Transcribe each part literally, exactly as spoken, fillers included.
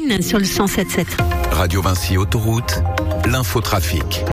Queen sur le cent sept sept. Radio Vinci Autoroute, l'infotrafic.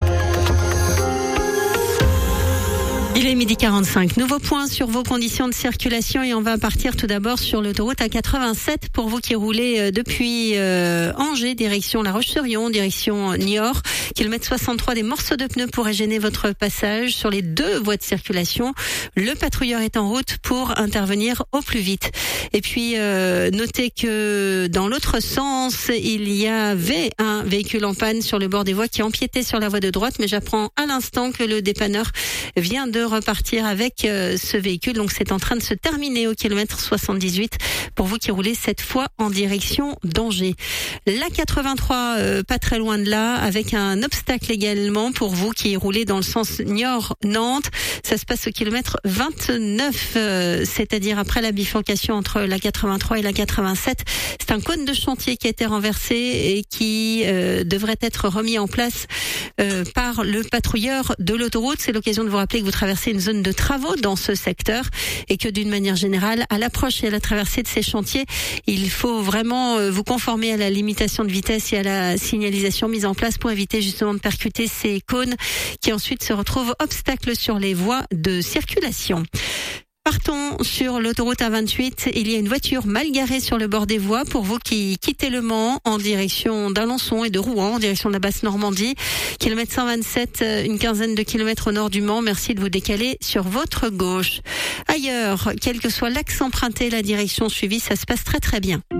Il est midi quarante-cinq. Nouveau point sur vos conditions de circulation et on va partir tout d'abord sur l'autoroute A quatre-vingt-sept pour vous qui roulez depuis euh, Angers, direction La Roche-sur-Yon, direction Niort. Kilomètre soixante-trois, des morceaux de pneus pourraient gêner votre passage sur les deux voies de circulation. Le patrouilleur est en route pour intervenir au plus vite. Et puis, euh, notez que dans l'autre sens, il y avait un véhicule en panne sur le bord des voies qui empiétait sur la voie de droite, mais j'apprends à l'instant que le dépanneur vient de repartir avec euh, ce véhicule. Donc c'est en train de se terminer au kilomètre soixante-dix-huit pour vous qui roulez cette fois en direction d'Angers. La quatre-vingt-trois, euh, pas très loin de là, avec un obstacle également pour vous qui roulez dans le sens Niort-Nantes. Ça se passe au kilomètre vingt-neuf, euh, c'est-à-dire après la bifurcation entre la quatre-vingt-trois et la quatre-vingt-sept. C'est un cône de chantier qui a été renversé et qui euh, devrait être remis en place euh, par le patrouilleur de l'autoroute. C'est l'occasion de vous rappeler que vous traversez une zone de travaux dans ce secteur et que d'une manière générale, à l'approche et à la traversée de ces chantiers, il faut vraiment vous conformer à la limitation de vitesse et à la signalisation mise en place pour éviter justement de percuter ces cônes qui ensuite se retrouvent obstacles sur les voies de circulation. Partons sur l'autoroute A vingt-huit. Il y a une voiture mal garée sur le bord des voies pour vous qui quittez Le Mans en direction d'Alençon et de Rouen en direction de la Basse-Normandie. Kilomètre cent vingt-sept, une quinzaine de kilomètres au nord du Mans. Merci de vous décaler sur votre gauche. Ailleurs, quel que soit l'axe emprunté, la direction suivie, ça se passe très très bien.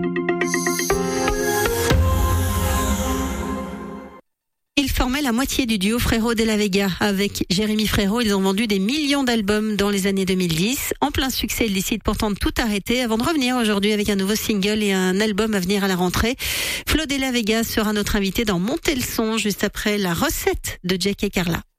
Ils formaient la moitié du duo Frérot de la Vega. Avec Jérémy Frérot, ils ont vendu des millions d'albums dans les années deux mille dix. En plein succès, ils décident pourtant de tout arrêter avant de revenir aujourd'hui avec un nouveau single et un album à venir à la rentrée. Flo de la Vega sera notre invité dans Monter le son juste après la recette de Jack et Carla.